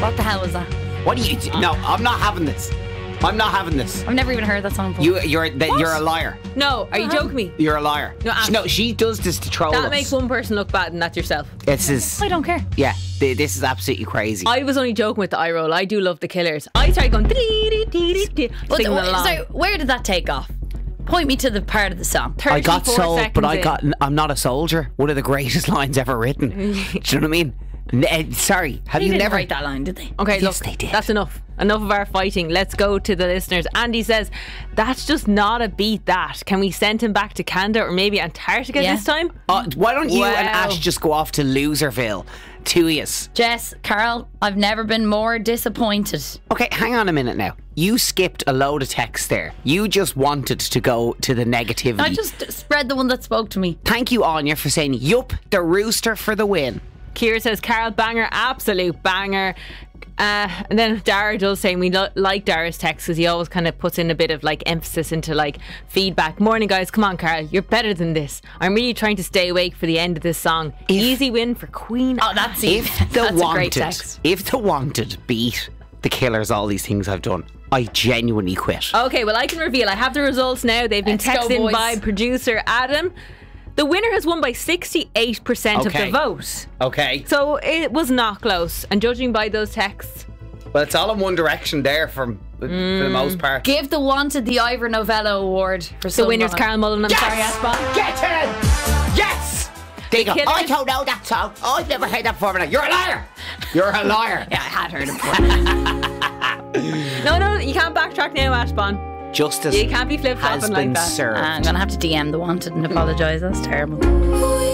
What the hell was that? What are you? No, I'm not having this. I'm not having this. I've never even heard that song before. You're a liar. No, are you joking me? You're a liar. No, Ash. No, she does this to troll us. That makes one person look bad, and that's yourself. This is. I don't care. Yeah, this is absolutely crazy. I was only joking with the eye roll. I do love the Killers. I started going singing along. So where did that take off? Point me to the part of the song. I got 34 sold, but seconds in. I'm not a soldier. One of the greatest lines ever written. Do you know what I mean? Sorry, have They you didn't never write that line, did they? Okay, Yes, look, they did. that's enough. Enough of our fighting. Let's go to the listeners. Andy says, that's just not a beat that. Can we send him back to Canada or maybe Antarctica Yeah. this time? Why don't you and Wow. Ash just go off to Loserville? Two yous. Jess, Carl, I've never been more disappointed. Okay, hang on a minute now. You skipped a load of text there. You just wanted to go to the negativity. I just spread the one that spoke to me. Thank you, Anya, for saying, yup, the Rooster for the win. Kira says, Carol, banger, absolute banger. And then Dara does say, we like Dara's text because he always kind of puts in a bit of like emphasis into like feedback. Morning, guys. Come on, Carol. You're better than this. I'm really trying to stay awake for the end of this song. Easy win for Queen. Oh, that's If the that's a great wanted, text. if the wanted beat the Killers, all these things I've done, I genuinely quit. Okay, well, I can reveal. I have the results now. They've been Let's go, texted in boys. by producer Adam. The winner has won by 68% of Okay. the vote. Okay. So it was not close. And judging by those texts, Well, it's all in one direction there for the most part. Give the wanted the Ivor Novello Award for the winner's Sunbonnet. Carol Mullen. I'm sorry, Yes! Aspa. Get in! Yes! There you go. Killers- I don't know that song. I've never heard that before. You're a liar. You're a liar. Yeah, I had heard it before. No, you can't backtrack now, Ashbon. Justice You can't be has flip-flopping like been that. served. I'm going to have to DM the wanted and apologise. That's terrible.